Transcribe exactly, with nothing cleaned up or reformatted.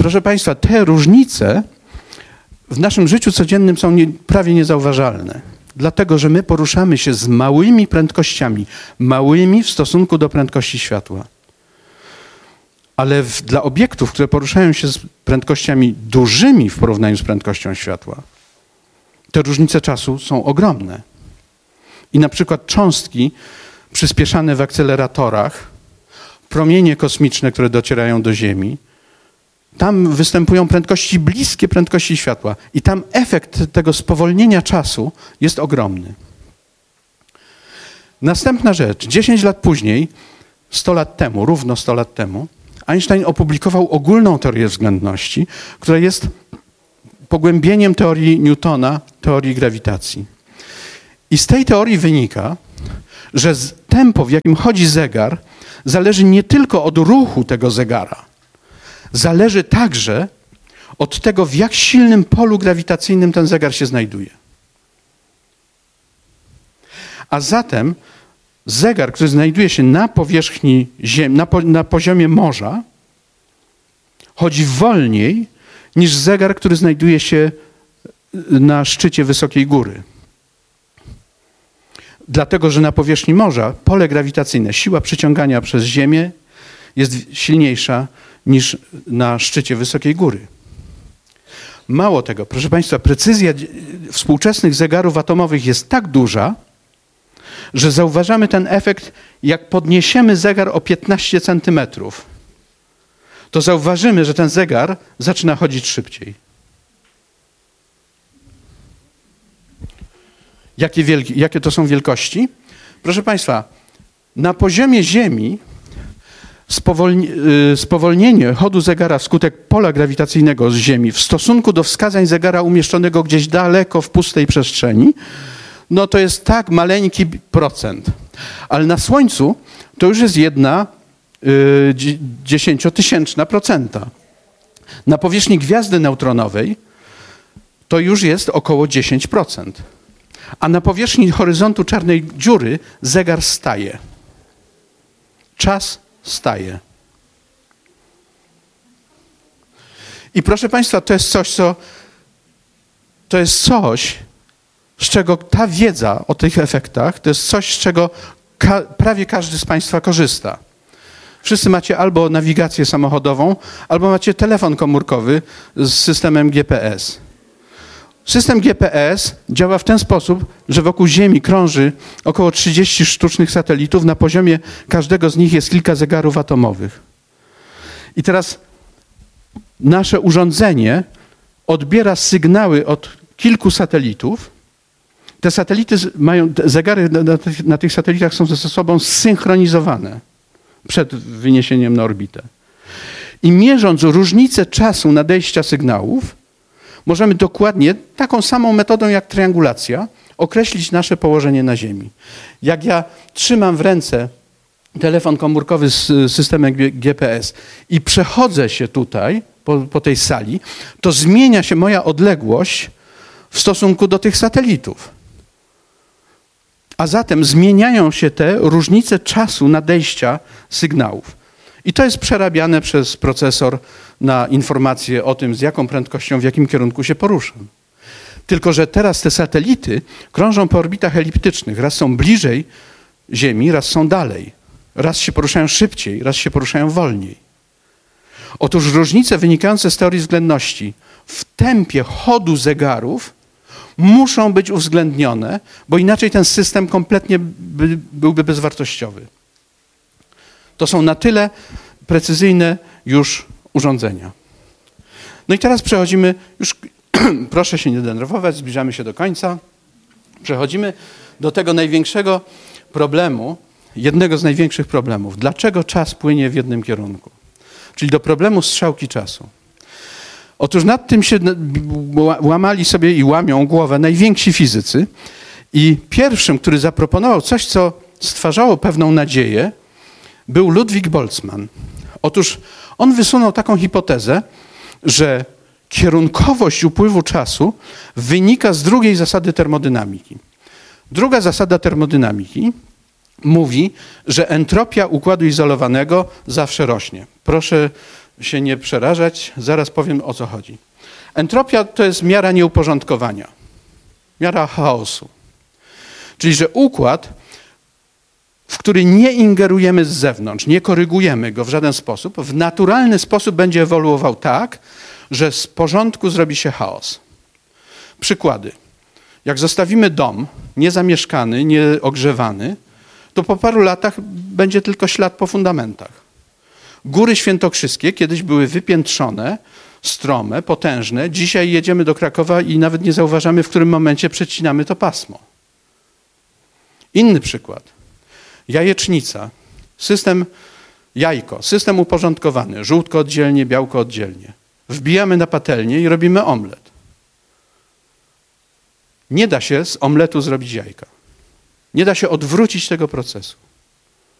proszę Państwa, te różnice w naszym życiu codziennym są nie, prawie niezauważalne. Dlatego, że my poruszamy się z małymi prędkościami, małymi w stosunku do prędkości światła. Ale w, dla obiektów, które poruszają się z prędkościami dużymi w porównaniu z prędkością światła, te różnice czasu są ogromne. I na przykład cząstki przyspieszane w akceleratorach, promienie kosmiczne, które docierają do Ziemi, tam występują prędkości bliskie prędkości światła i tam efekt tego spowolnienia czasu jest ogromny. Następna rzecz. dziesięć lat później, sto lat temu, równo sto lat temu, Einstein opublikował ogólną teorię względności, która jest pogłębieniem teorii Newtona, teorii grawitacji. I z tej teorii wynika, że tempo, w jakim chodzi zegar, zależy nie tylko od ruchu tego zegara, zależy także od tego, w jak silnym polu grawitacyjnym ten zegar się znajduje. A zatem zegar, który znajduje się na powierzchni Ziemi, na, po, na poziomie morza, chodzi wolniej niż zegar, który znajduje się na szczycie wysokiej góry. Dlatego, że na powierzchni morza pole grawitacyjne, siła przyciągania przez Ziemię jest silniejsza niż na szczycie wysokiej góry. Mało tego, proszę Państwa, precyzja współczesnych zegarów atomowych jest tak duża, że zauważamy ten efekt, jak podniesiemy zegar o piętnaście centymetrów. To zauważymy, że ten zegar zaczyna chodzić szybciej. Jakie, wielki, jakie to są wielkości? Proszę Państwa, na poziomie Ziemi spowolni, spowolnienie chodu zegara wskutek pola grawitacyjnego z Ziemi w stosunku do wskazań zegara umieszczonego gdzieś daleko w pustej przestrzeni, no to jest tak maleńki procent. Ale na Słońcu to już jest jedna y, dziesięciotysięczna procenta. Na powierzchni gwiazdy neutronowej to już jest około dziesięć procent. A na powierzchni horyzontu czarnej dziury zegar staje. Czas staje. I proszę Państwa, to jest coś, co to jest coś, z czego ta wiedza o tych efektach, to jest coś, z czego ka- prawie każdy z Państwa korzysta. Wszyscy macie albo nawigację samochodową, albo macie telefon komórkowy z systemem G P S. System G P S działa w ten sposób, że wokół Ziemi krąży około trzydzieści sztucznych satelitów. Na poziomie każdego z nich jest kilka zegarów atomowych. I teraz nasze urządzenie odbiera sygnały od kilku satelitów. Te satelity mają, zegary na tych, na tych satelitach są ze sobą zsynchronizowane przed wyniesieniem na orbitę. I mierząc różnicę czasu nadejścia sygnałów, możemy dokładnie, taką samą metodą jak triangulacja, określić nasze położenie na Ziemi. Jak ja trzymam w ręce telefon komórkowy z systemem G P S i przechodzę się tutaj, po, po tej sali, to zmienia się moja odległość w stosunku do tych satelitów. A zatem zmieniają się te różnice czasu nadejścia sygnałów. I to jest przerabiane przez procesor na informacje o tym, z jaką prędkością, w jakim kierunku się poruszam. Tylko że teraz te satelity krążą po orbitach eliptycznych. Raz są bliżej Ziemi, raz są dalej. Raz się poruszają szybciej, raz się poruszają wolniej. Otóż różnice wynikające z teorii względności w tempie chodu zegarów muszą być uwzględnione, bo inaczej ten system kompletnie by, byłby bezwartościowy. To są na tyle precyzyjne już urządzenia. No i teraz przechodzimy, już proszę się nie denerwować, zbliżamy się do końca. Przechodzimy do tego największego problemu, jednego z największych problemów. Dlaczego czas płynie w jednym kierunku? Czyli do problemu strzałki czasu. Otóż nad tym się łamali sobie i łamią głowę najwięksi fizycy i pierwszym, który zaproponował coś, co stwarzało pewną nadzieję, był Ludwig Boltzmann. Otóż on wysunął taką hipotezę, że kierunkowość upływu czasu wynika z drugiej zasady termodynamiki. Druga zasada termodynamiki mówi, że entropia układu izolowanego zawsze rośnie. Proszę się nie przerażać, zaraz powiem, o co chodzi. Entropia to jest miara nieuporządkowania, miara chaosu. Czyli, że układ, w który nie ingerujemy z zewnątrz, nie korygujemy go w żaden sposób, w naturalny sposób będzie ewoluował tak, że z porządku zrobi się chaos. Przykłady. Jak zostawimy dom niezamieszkany, nieogrzewany, to po paru latach będzie tylko ślad po fundamentach. Góry świętokrzyskie kiedyś były wypiętrzone, strome, potężne. Dzisiaj jedziemy do Krakowa i nawet nie zauważamy, w którym momencie przecinamy to pasmo. Inny przykład. Jajecznica. System jajko. System uporządkowany. Żółtko oddzielnie, białko oddzielnie. Wbijamy na patelnię i robimy omlet. Nie da się z omletu zrobić jajka. Nie da się odwrócić tego procesu.